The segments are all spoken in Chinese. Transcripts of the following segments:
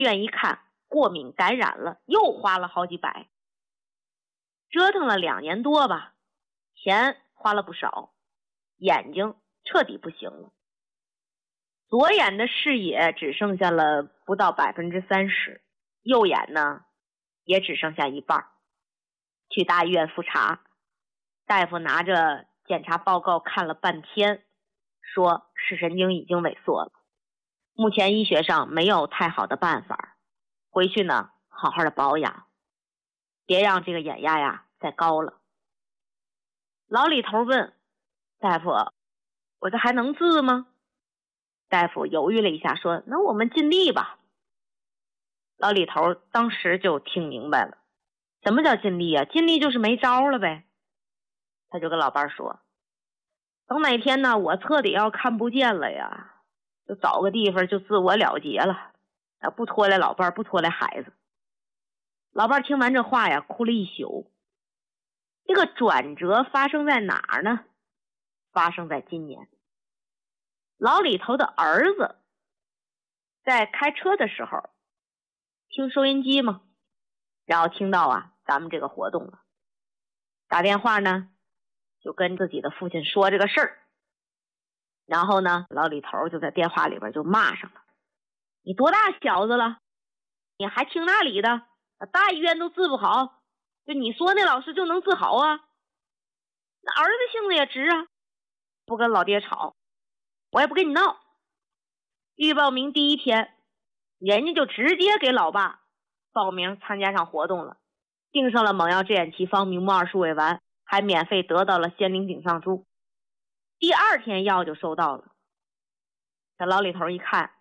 院一看，过敏感染了，又花了好几百，折腾了2年多吧，钱花了不少，眼睛彻底不行了，左眼的视野只剩下了不到30%，右眼呢也只剩下一半。去大医院复查，大夫拿着检查报告看了半天，说视神经已经萎缩了，目前医学上没有太好的办法，回去呢好好的保养，别让这个眼压呀再高了。老李头问大夫，我这还能治吗？大夫犹豫了一下说，那我们尽力吧。老李头当时就听明白了，什么叫尽力啊？尽力就是没招了呗。他就跟老伴说，等哪天呢我彻底要看不见了呀，就找个地方就自我了结了，不拖累老伴，不拖累孩子。老伴听完这话呀，哭了一宿。这个转折发生在哪儿呢？发生在今年。老李头的儿子在开车的时候听收音机嘛，然后听到咱们这个活动了，打电话呢就跟自己的父亲说这个事儿，然后呢老李头就在电话里边就骂上了，你多大小子了，你还听那里的，大医院都治不好，就你说那老师就能治好啊？那儿子性子也直啊，不跟老爹吵，我也不跟你闹。预报名第一天，人家就直接给老爸报名参加上活动了，订上了猛药制眼奇方、明目2数尾丸，还免费得到了仙灵顶上珠。第2天药就收到了，这老李头一看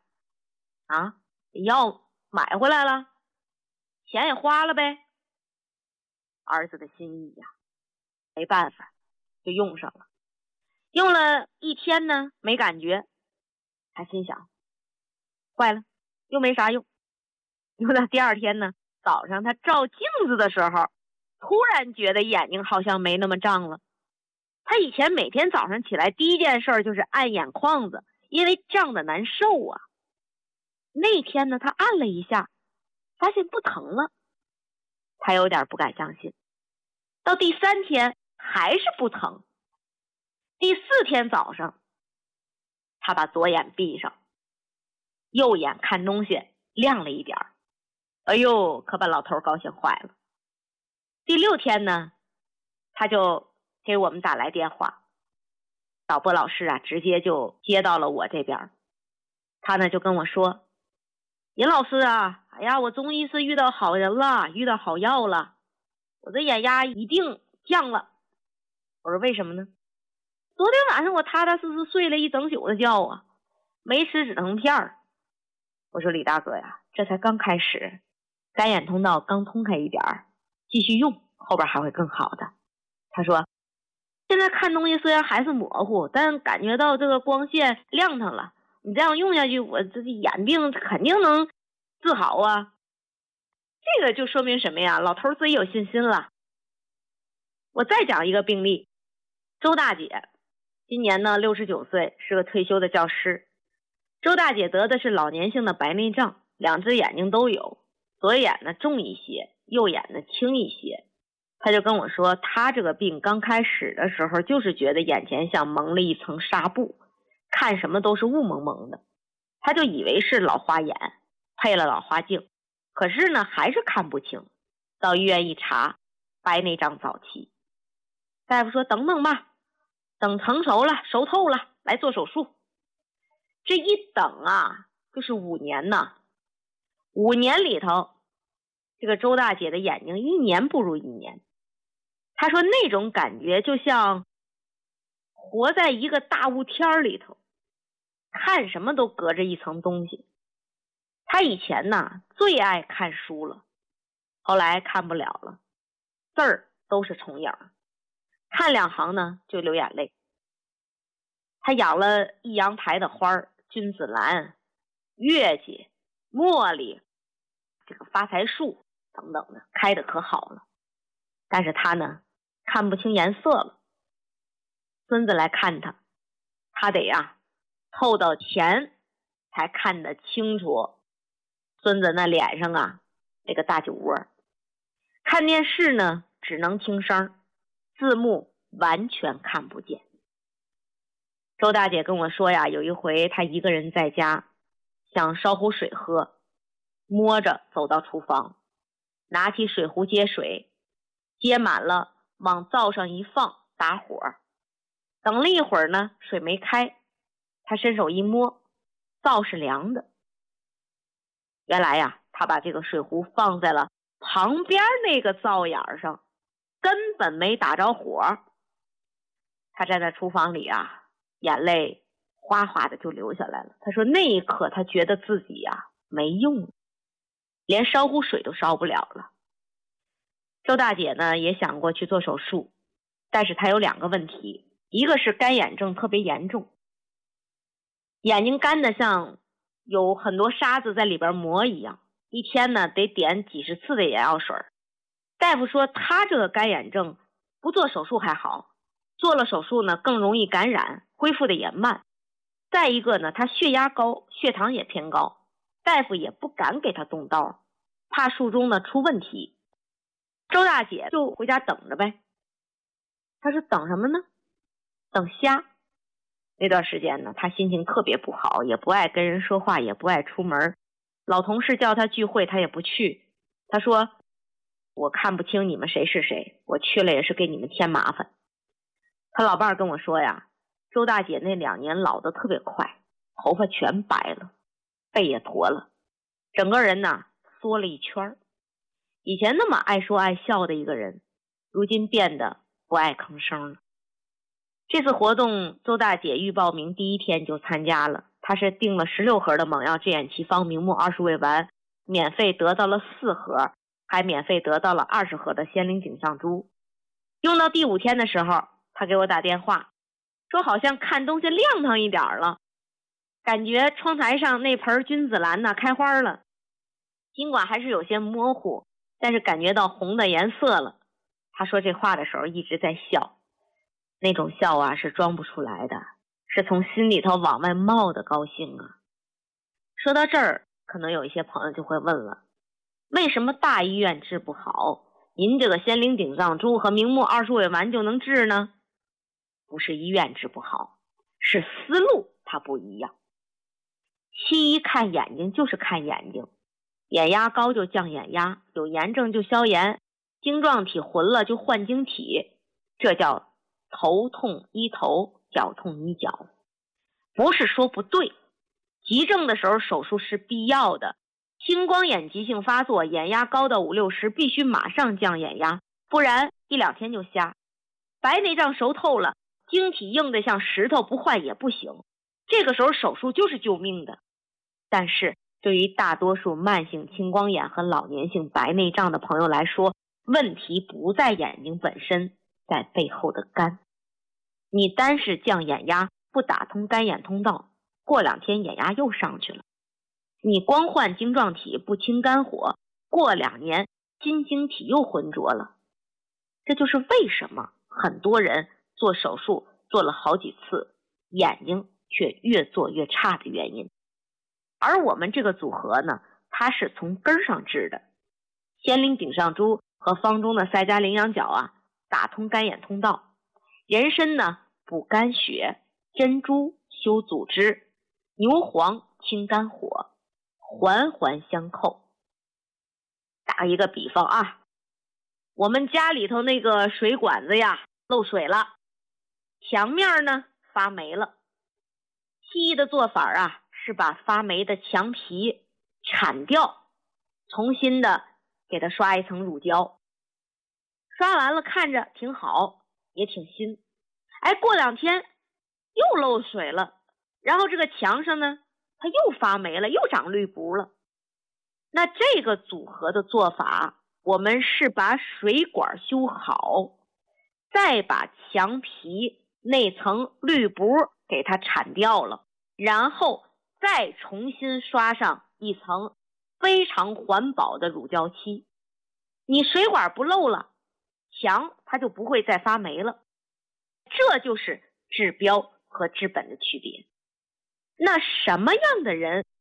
药买回来了，钱也花了呗，儿子的心意呀，没办法就用上了。用了1天呢没感觉，他心想坏了，又没啥用。用到第2天呢，早上他照镜子的时候，突然觉得眼睛好像没那么胀了。他以前每天早上起来第一件事就是按眼眶子，因为胀得难受啊。那天呢，他按了一下，发现不疼了，他有点不敢相信。到第3天还是不疼。第4天早上，他把左眼闭上，右眼看东西亮了一点，哎呦，可把老头高兴坏了。第6天呢，他就给我们打来电话，导播老师直接就接到了我这边。他呢就跟我说，尹老师哎呀，我终于是遇到好人了，遇到好药了，我这眼压一定降了。我说为什么呢？昨天晚上我踏踏实实睡了一整宿的觉没吃止疼片。我说李大哥呀，这才刚开始，干眼通道刚通开一点，继续用，后边还会更好的。他说现在看东西虽然还是模糊，但感觉到这个光线亮堂了，你这样用下去，我这眼病肯定能治好啊。这个就说明什么呀？老头自己有信心了。我再讲一个病例，周大姐今年呢69岁，是个退休的教师。周大姐得的是老年性的白内障，2只眼睛都有，左眼呢重一些，右眼呢轻一些。她就跟我说，她这个病刚开始的时候就是觉得眼前像蒙了一层纱布，看什么都是雾蒙蒙的，她就以为是老花眼，配了老花镜，可是呢还是看不清。到医院一查，白内障早期。大夫说等等吧，等成熟了，熟透了来做手术。这一等就是5年呢。5年里头，这个周大姐的眼睛1年不如1年。她说那种感觉就像活在一个大雾天里头，看什么都隔着一层东西。她以前最爱看书了，后来看不了了，字儿都是重影，看2行呢就流眼泪。他养了一阳台的花，君子兰、月季、茉莉，这个发财树等等的，开得可好了。但是他呢看不清颜色了。孙子来看他，他得透到前才看得清楚孙子那脸上啊那个大酒窝，看电视呢只能听声，字幕完全看不见。周大姐跟我说呀，有一回她一个人在家，想烧壶水喝，摸着走到厨房，拿起水壶接水，接满了往灶上一放，打火。等了一会儿呢，水没开，她伸手一摸，灶是凉的。原来呀，她把这个水壶放在了旁边那个灶眼上，根本没打着火。她站在厨房里啊，眼泪哗哗的就流下来了。她说那一刻她觉得自己呀没用了，连烧壶水都烧不了了。周大姐呢也想过去做手术，但是她有2个问题，一个是干眼症特别严重，眼睛干得像有很多沙子在里边磨一样，一天呢得点几十次的眼药水。大夫说她这个干眼症不做手术还好，做了手术呢更容易感染，恢复的也慢。再一个呢，她血压高，血糖也偏高，大夫也不敢给她动刀，怕术中呢出问题。周大姐就回家等着呗。她说等什么呢？等瞎。那段时间呢，她心情特别不好，也不爱跟人说话，也不爱出门。老同事叫她聚会，她也不去。她说我看不清你们谁是谁，我去了也是给你们添麻烦。她老伴跟我说呀，周大姐那2年老得特别快，头发全白了，背也驼了，整个人呢缩了一圈。以前那么爱说爱笑的一个人，如今变得不爱吭声了。这次活动周大姐预报名第1天就参加了，她是订了16盒的猛药治眼奇方明目20味丸，免费得到了4盒，还免费得到了20盒的仙灵井上珠。用到第5天的时候，她给我打电话说好像看东西亮堂一点了，感觉窗台上那盆君子兰呢开花了，尽管还是有些模糊，但是感觉到红的颜色了。她说这话的时候一直在笑，那种笑啊是装不出来的，是从心里头往外冒的高兴啊。说到这儿，可能有一些朋友就会问了，为什么大医院治不好，您这个仙灵顶藏珠和明目20味丸就能治呢？不是医院治不好，是思路它不一样。西医看眼睛就是看眼睛，眼压高就降眼压，有炎症就消炎，晶状体混了就换晶体，这叫头痛医头，脚痛医脚。不是说不对，急症的时候手术是必要的，青光眼急性发作，眼压高到50、60，必须马上降眼压，不然1、2天就瞎。白内障熟透了，晶体硬得像石头，不换也不行，这个时候手术就是救命的。但是对于大多数慢性青光眼和老年性白内障的朋友来说，问题不在眼睛本身，在背后的肝。你单是降眼压，不打通干眼通道，过2天眼压又上去了。你光换晶状体，不清肝火，过2年筋晶体又浑浊了。这就是为什么很多人做手术做了好几次，眼睛却越做越差的原因。而我们这个组合呢，它是从根上治的。仙灵顶上珠和方中的赛迦羚羊角啊，打通干眼通道；人参呢，补肝血；珍珠修组织；牛黄清肝火，环环相扣。打一个比方啊，我们家里头那个水管子呀漏水了，墙面呢发霉了。西医的做法啊，是把发霉的墙皮铲掉，重新的给它刷一层乳胶，刷完了看着挺好，也挺新。哎，过2天又漏水了，然后这个墙上呢，它又发霉了，又长绿布了。那这个组合的做法，我们是把水管修好，再把墙皮那层绿布给它铲掉了，然后再重新刷上一层非常环保的乳胶漆。你水管不漏了，墙它就不会再发霉了。这就是治标和治本的区别。那什么样的人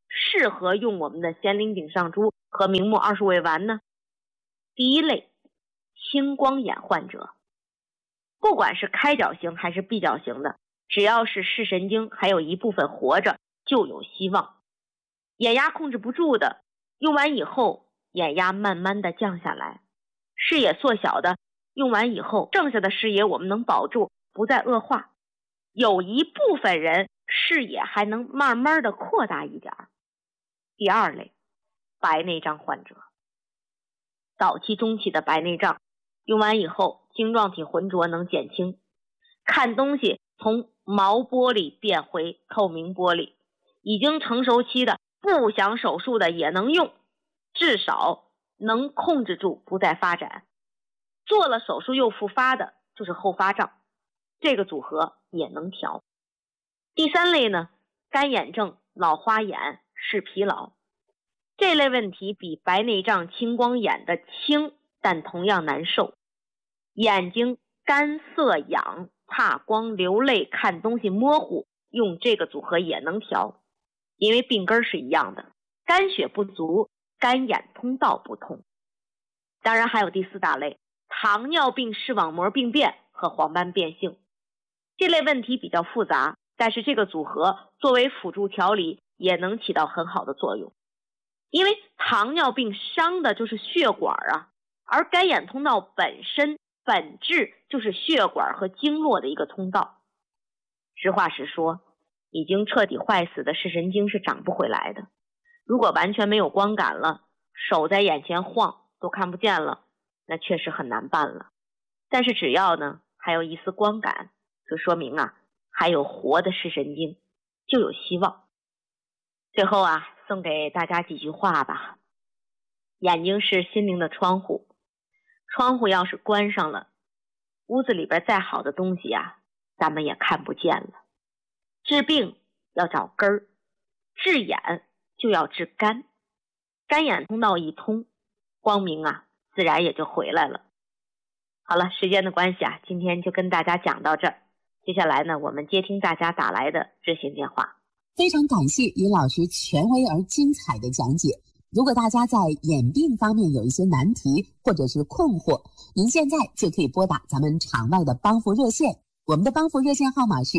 适合用我们的咸灵顶上珠和明目20味丸呢？第一类，青光眼患者，不管是开角型还是闭角型的，只要是视神经还有一部分活着，就有希望。眼压控制不住的，用完以后眼压慢慢的降下来，视野缩小的，用完以后剩下的视野我们能保住，不再恶化。有一部分人视野还能慢慢的扩大一点。第二类，白内障患者，早期中期的白内障，用完以后晶状体浑浊能减轻，看东西从毛玻璃变回透明玻璃，已经成熟期的不想手术的也能用，至少能控制住不再发展。做了手术又复发的就是后发障，这个组合也能调。第三类呢，干眼症、老花眼、视疲劳，这类问题比白内障、青光眼的轻，但同样难受。眼睛干涩痒、怕光、流泪、看东西模糊，用这个组合也能调，因为病根是一样的，肝血不足，干眼通道不通。当然还有第四大类，糖尿病视网膜病变和黄斑变性，这类问题比较复杂，但是这个组合作为辅助调理也能起到很好的作用。因为糖尿病伤的就是血管啊，而干眼通道本质就是血管和经络的一个通道。实话实说，已经彻底坏死的视神经是长不回来的。如果完全没有光感了，手在眼前晃都看不见了，那确实很难办了。但是只要呢还有一丝光感，就说明啊还有活的视神经，就有希望。最后啊，送给大家几句话吧。眼睛是心灵的窗户，窗户要是关上了，屋子里边再好的东西啊，咱们也看不见了。治病要找根儿，治眼就要治肝，干眼通道一通，光明啊自然也就回来了。好了，时间的关系啊，今天就跟大家讲到这儿。接下来呢，我们接听大家打来的热线电话。 非常感谢尹老师权威而精彩的讲解。如果大家在眼病方面有一些难题或者是困惑，您现在就可以拨打咱们场外的帮扶热线，我们的帮扶热线号码是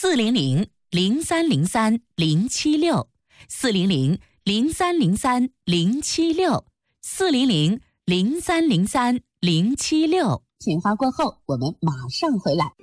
400-0303-076 400-0303-076 电话过后我们马上回来。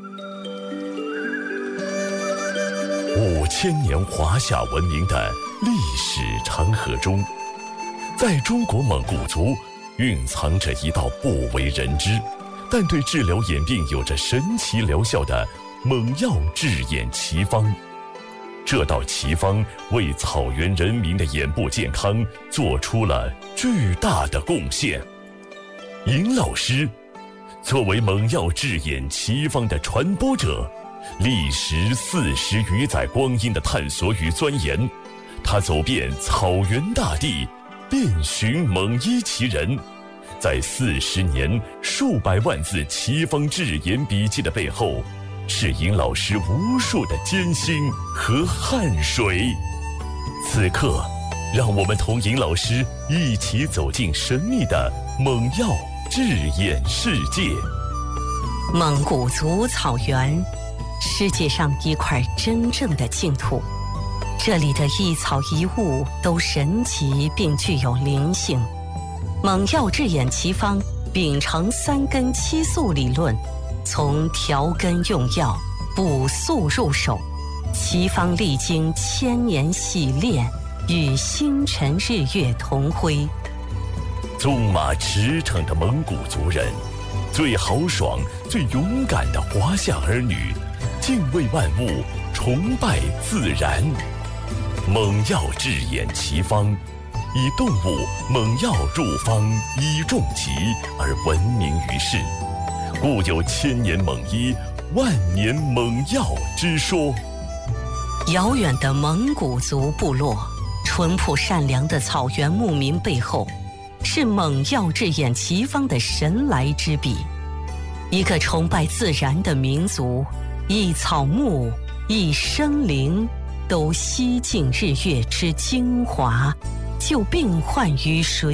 5000年华夏文明的历史长河中，在中国蒙古族蕴藏着一道不为人知，但对治疗眼病有着神奇疗效的蒙药治眼奇方。这道奇方为草原人民的眼部健康做出了巨大的贡献。尹老师作为蒙药治眼奇方的传播者，历时40余载光阴的探索与钻研，他走遍草原大地，遍寻蒙医奇人，在40年数百万字奇方治眼笔记的背后，是尹老师无数的艰辛和汗水。此刻，让我们同尹老师一起走进神秘的蒙药治眼世界。 蒙古族草原，世界上一块真正的净土，这里的一草一物都神奇并具有灵性。蒙药治眼奇方秉承3根7素理论，从调根用药、补素入手，奇方历经1000年洗炼，与星辰日月同辉。 纵马驰骋的蒙古族人，最豪爽、最勇敢的华夏儿女，敬畏万物，崇拜自然。蒙药治眼奇方，以动物蒙药入方以重疾而闻名于世，故有1000年蒙医、万年蒙药之说。 遥远的蒙古族部落，淳朴善良的草原牧民背后，是蒙药治眼奇方的神来之笔。一个崇拜自然的民族，一草木，一生灵， 都吸尽日月之精华，救病患于水